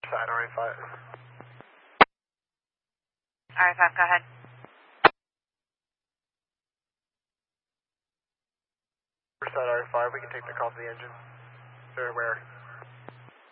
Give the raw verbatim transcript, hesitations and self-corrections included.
Side R A five. R A five, go ahead. Side R A five, we can take the call to the engine. They're aware.